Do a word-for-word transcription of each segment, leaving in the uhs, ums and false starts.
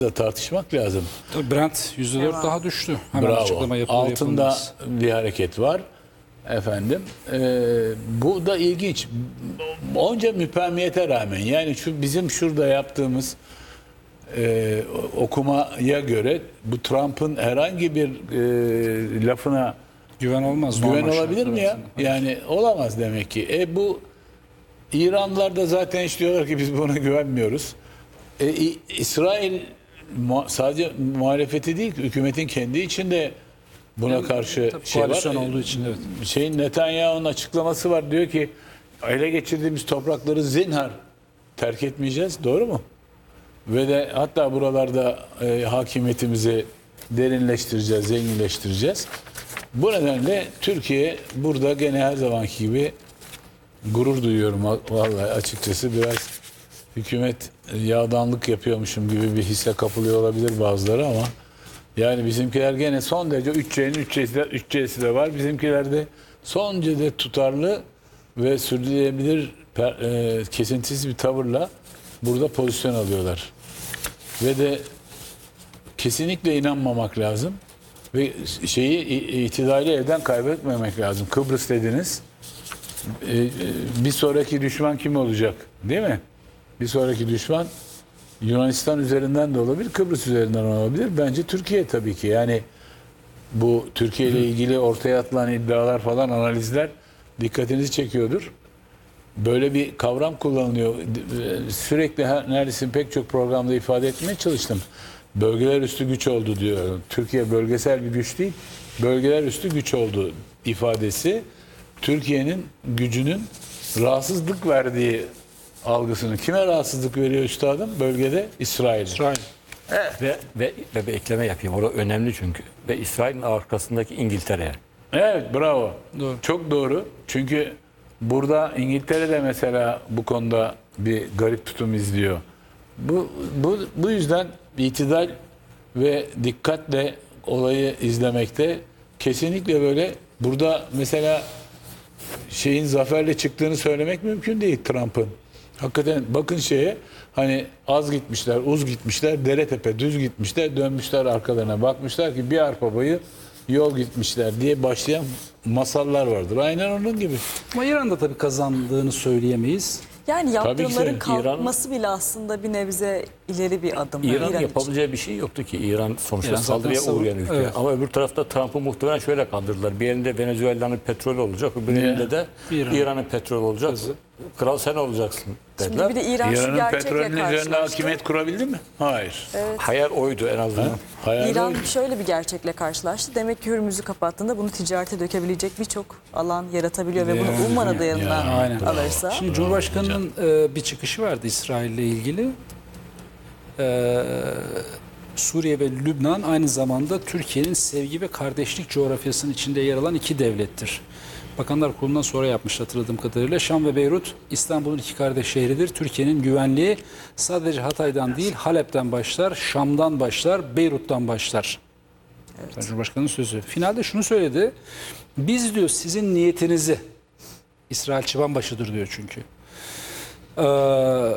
da tartışmak lazım. Brent yüzde dört daha düştü. Hemen Bravo. açıklama yapıldı, Altında yapılmaz. bir hareket var. Efendim, e, bu da ilginç. Onca müpemiyete rağmen, yani şu bizim şurada yaptığımız e, okumaya göre bu Trump'ın herhangi bir e, lafına Güven olmaz. güven normal olabilir mi şartlar ya? altında. Yani olamaz demek ki. E bu İranlılar da zaten hiç diyorlar ki biz buna güvenmiyoruz. E, İ- İsrail mu- sadece muhalefeti değil, hükümetin kendi içinde buna Yani, karşı tabii şey var. koalisyon E, olduğu için, evet. Şeyin Netanyahu'nun açıklaması var, diyor ki ele geçirdiğimiz toprakları zinhar terk etmeyeceğiz. Doğru mu? Ve de hatta buralarda e, hakimiyetimizi derinleştireceğiz, zenginleştireceğiz. Bu nedenle Türkiye burada gene her zamanki gibi gurur duyuyorum vallahi, açıkçası biraz hükümet yağdanlık yapıyormuşum gibi bir hisse kapılıyor olabilir bazıları, ama yani bizimkiler gene son derece üç C'nin üç C'si de, üç C'si de var. Bizimkiler de son derece tutarlı ve sürdürülebilir per- e, kesintisiz bir tavırla burada pozisyon alıyorlar. Ve de kesinlikle inanmamak lazım ve şeyi itidali elden kaybetmemek lazım. Kıbrıs dediniz. Ee, bir sonraki düşman kim olacak? Değil mi? Bir sonraki düşman Yunanistan üzerinden de olabilir, Kıbrıs üzerinden olabilir. Bence Türkiye tabii ki. Yani bu Türkiye ile ilgili ortaya atılan iddialar falan, analizler dikkatinizi çekiyordur. Böyle bir kavram kullanılıyor. Sürekli her, neredeyse pek çok programda ifade etmeye çalıştım. Bölgeler üstü güç oldu diyor. Türkiye bölgesel bir güç değil, bölgeler üstü güç oldu ifadesi Türkiye'nin gücünün rahatsızlık verdiği algısını. Kime rahatsızlık veriyor üstadım bölgede? İsrail'e. İsrail. Ve, ve, ve bir ekleme yapayım. Orada önemli çünkü. Ve İsrail'in arkasındaki İngiltere'ye. Evet, bravo. Doğru. Çok doğru. Çünkü burada İngiltere de mesela bu konuda bir garip tutum izliyor. Bu, bu, bu yüzden itidal ve dikkatle olayı izlemekte kesinlikle böyle. Burada mesela şeyin zaferle çıktığını söylemek mümkün değil Trump'ın. Hakikaten bakın şeye, hani az gitmişler, uz gitmişler, dere tepe düz gitmişler, dönmüşler arkalarına, bakmışlar ki bir arpa boyu yol gitmişler diye başlayan masallar vardır. Aynen onun gibi. Ama İran'da tabii kazandığını söyleyemeyiz. Yani yaptırımların ki. kalkması bile aslında bir nebze ileri bir adım. İran İran için. yapabileceği bir şey yoktu ki. İran sonuçta İran zaten saldırıya savun- uğrayan ülke. Evet. Ama öbür tarafta Trump'ı muhtemelen şöyle kandırdılar. Bir elinde Venezuela'nın petrolü olacak, öbür Niye? elinde de İran. İran'ın petrolü olacak. Kızı. Kral sen olacaksın Şimdi dediler. bir de İran şu İran'ın gerçekle petrolünün üzerinde karşılaştı. hakimiyet kurabildi mi? Hayır. Hayal oydu en azından. Ha? Hayal İran oydu. şöyle bir gerçekle karşılaştı. Demek ki Hürmüz'ü kapattığında bunu ticarete dökebilecek birçok alan yaratabiliyor ve bunu Yani, ummadığı yanına aynen. alırsa. Şimdi Cumhurbaşkanı'nın e, bir çıkışı vardı İsrail ile ilgili. E, Suriye ve Lübnan aynı zamanda Türkiye'nin sevgi ve kardeşlik coğrafyasının içinde yer alan iki devlettir. Bakanlar Kurulu'ndan sonra yapmış hatırladığım kadarıyla. Şam ve Beyrut İstanbul'un iki kardeş şehridir. Türkiye'nin güvenliği sadece Hatay'dan değil Halep'ten başlar, Şam'dan başlar, Beyrut'tan başlar. Evet. Cumhurbaşkanı'nın sözü. Finalde şunu söyledi. Biz diyor sizin niyetinizi, İsrail çıbanbaşıdır diyor çünkü. Ee,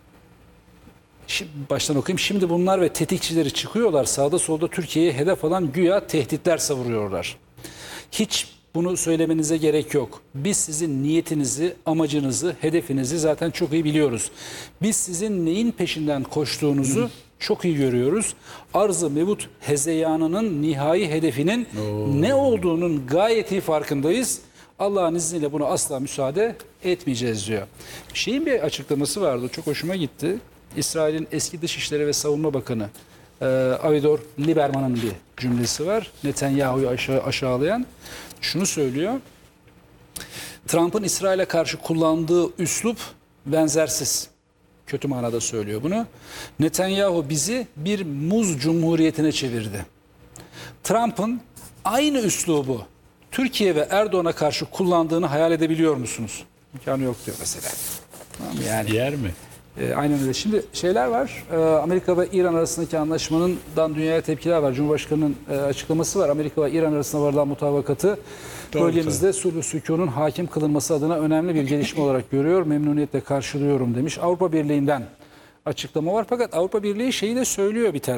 şimdi baştan okuyayım. Şimdi bunlar ve tetikçileri çıkıyorlar. Sağda solda Türkiye'ye hedef alan güya tehditler savuruyorlar. Hiç bunu söylemenize gerek yok. Biz sizin niyetinizi, amacınızı, hedefinizi zaten çok iyi biliyoruz. Biz sizin neyin peşinden koştuğunuzu Hı. çok iyi görüyoruz. Arz-ı mevut hezeyanının nihai hedefinin Oo. ne olduğunun gayet iyi farkındayız. Allah'ın izniyle buna asla müsaade etmeyeceğiz diyor. Şeyin bir açıklaması vardı. Çok hoşuma gitti. İsrail'in eski Dışişleri ve Savunma Bakanı e, Avigdor Lieberman'ın bir cümlesi var. Netanyahu'yu aşağı, aşağılayan. Şunu söylüyor. Trump'ın İsrail'e karşı kullandığı üslup benzersiz. Kötü manada söylüyor bunu. Netanyahu bizi bir muz cumhuriyetine çevirdi. Trump'ın aynı üslubu Türkiye ve Erdoğan'a karşı kullandığını hayal edebiliyor musunuz? İmkanı yok diyor mesela. Tamam mı? Yani Yer mi? E, aynen öyle. Şimdi şeyler var. E, Amerika ve İran arasındaki anlaşmanından dünyaya tepkiler var. Cumhurbaşkanı'nın e, açıklaması var. Amerika ve İran arasında varılan mutabakatı Doğru, bölgemizde sulh sükunun hakim kılınması adına önemli bir gelişme olarak görüyor. Memnuniyetle karşılıyorum demiş. Avrupa Birliği'nden açıklama var. Fakat Avrupa Birliği şeyi de söylüyor bir taraftan.